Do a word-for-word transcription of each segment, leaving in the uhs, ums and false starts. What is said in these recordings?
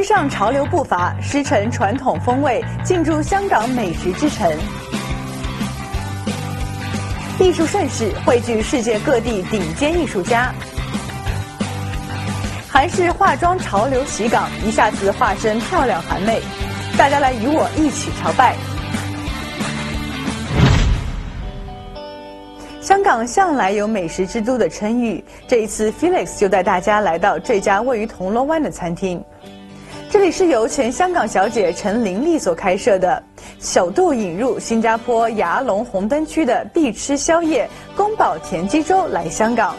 跟上潮流步伐，师承传统风味，进驻香港美食之城。艺术盛事汇聚世界各地顶尖艺术家。韩式化妆潮流袭港，一下子化身漂亮韩妹，大家来与我一起朝拜。香港向来有美食之都的称誉，这一次 Felix 就带大家来到这家位于铜锣湾的餐厅。这里是由前香港小姐陈玲丽所开设的，首度引入新加坡雅龙红灯区的必吃宵夜宫保田鸡粥来香港。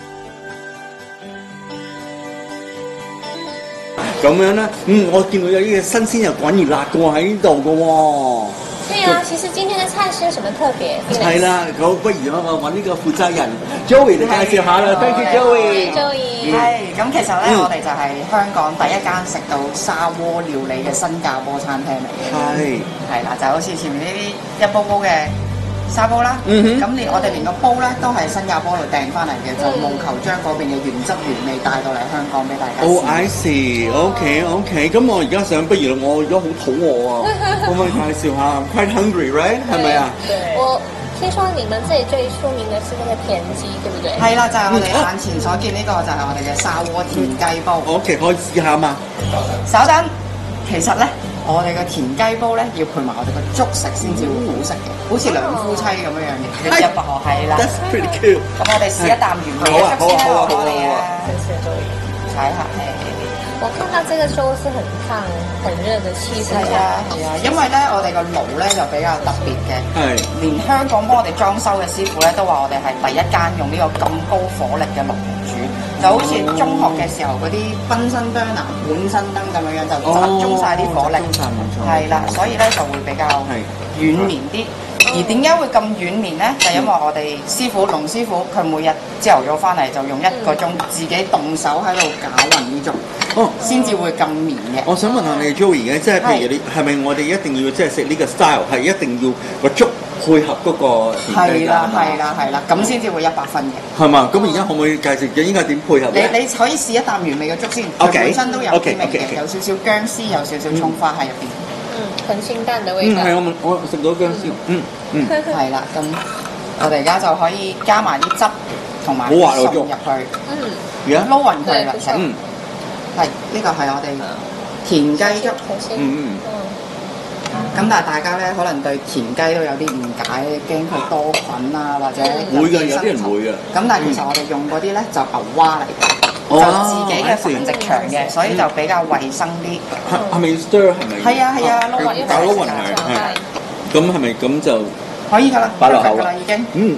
咁樣咧，嗯，我見到有啲新鮮又滾熱辣嘅喎喺呢度嘅喎。 對啊，其實今天的菜是有什麼特別？ 係啦，咁不如我揾呢個負責人 Joey 嚟介紹下啦。Thank you Joey。 Joey。 係，咁其實咧，我哋就係香港第一間食到砂鍋料理嘅新加坡餐廳嚟嘅。 係。 係啦，就好似前面呢啲一煲煲嘅砂煲啦。 嗯哼。 咁連我哋連個煲咧都係新加坡度訂翻嚟嘅，就務求將嗰邊嘅原汁原味帶到嚟香港俾大家。 Oh I see，OK OK， 咁我而家想，不如我而家好肚餓啊，可唔可以介紹下 ？Quite hungry right？ 係咪啊？ 對。我聽說你們這裡最出名的是那個田雞，對不對？ 係啦，就係、是、我哋眼前所見呢個就係我哋嘅砂鍋田雞煲。 OK，可以試下嘛？ 稍等，其實咧。我哋嘅田雞煲咧，要配埋我哋嘅粥食先至會好食嘅，好似兩夫妻咁樣樣嘅。你一薄係啦。 That's pretty cool。 咁我哋試一啖原味嘅粥先啦，我哋啊，睇下誒。 我看到這個粥是很燙、很熱的氣氛。 係啊係啊，因為咧我哋個爐咧就比較特別嘅。係。連香港幫我哋裝修嘅師傅咧都話我哋係第一間用呢個咁高火力嘅爐煮。就好似中學嘅時候嗰啲賓身燈啊、本身燈咁樣樣，就集中晒啲火力，係啦、哦，所以咧就會比較軟綿啲。而點解會咁軟綿咧？就因為我哋師傅龍師傅佢每日朝頭早翻嚟就用一個鐘自己動手喺度攪勻呢種，哦，先至會咁綿嘅。 我想問下你 Joey 嘅，即係譬如你係咪我哋一定要即係食呢個 style 係一定要個粥？配合嗰個田雞㗎， 係啦係啦係啦，咁先至會一百分嘅。 係嘛？咁而家可唔可以介紹嘅應該點配合咧？ 你你可以試一啖原味嘅粥先，佢本身都有啲味嘅，有少少薑絲，有少少葱花喺入邊。 嗯，很清淡嘅味道。 嗯，係我我食到薑絲。嗯嗯。 係啦，咁我哋而家就可以加埋啲汁同埋啲餸入去。嗯。而家撈勻佢啦。嗯。係，呢個係我哋田雞粥。嗯嗯。咁但係大家咧可能對田雞都有啲誤解，驚佢多菌啊，或者會嘅，有啲人會嘅。 咁但係其實我哋用嗰啲咧就牛蛙嚟嘅，就自己嘅繁殖場嘅，所以就比較衞生啲。 係係咪 stir 係咪？ 係啊係啊，撈勻搞撈勻係係。咁係咪咁就可以㗎啦？ 擺落口㗎啦已經。 嗯。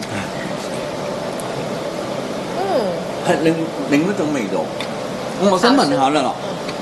嗯。 係另另一種味道。我想問下啦嗱。